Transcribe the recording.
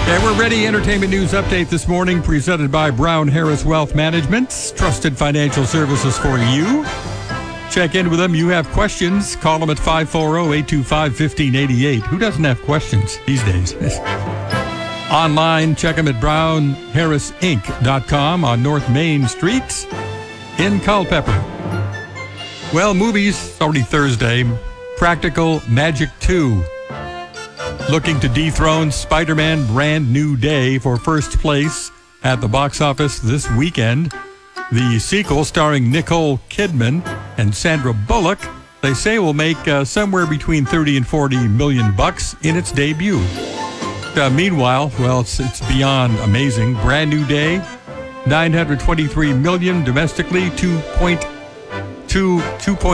And we're ready. Entertainment news update this morning presented by Brown Harris Wealth Management. Trusted financial services for you. Check in with them. You have questions. Call them at 540-825-1588. Who doesn't have questions these days? Online, check them at brownharrisinc.com on North Main Street in Culpeper. Well, movies, already Thursday. Practical Magic 2. Looking to dethrone Spider-Man Brand New Day for first place at the box office this weekend. The sequel, starring Nicole Kidman and Sandra Bullock, they say will make somewhere between 30 and 40 million bucks in its debut. Meanwhile, well, it's beyond amazing. Brand New Day, 923 million domestically, 2.2